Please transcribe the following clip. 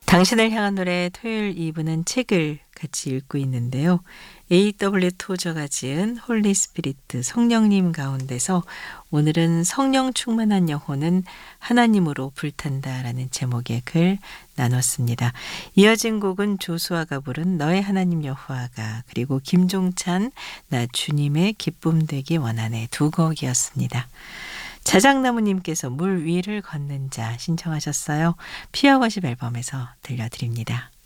당신을 향한 노래 토요일 2부는 책을 같이 읽고 있는데요. A.W. 토저가 지은 홀리 스피리트 성령님 가운데서 오늘은 성령 충만한 영혼은 하나님으로 불탄다라는 제목의 글 나눴습니다. 이어진 곡은 조수아가 부른 너의 하나님 여호와가 그리고 김종찬 나 주님의 기쁨 되기 원하네 두 곡이었습니다. 자작나무님께서 물 위를 걷는 자 신청하셨어요. 피어워십 앨범에서 들려드립니다.